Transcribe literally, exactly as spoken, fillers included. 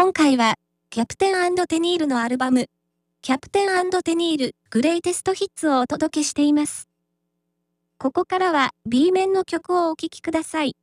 今回は、キャプテン&テニールのアルバム、キャプテン&テニールグレイテストヒッツをお届けしています。ここからは B 面の曲をお聴きください。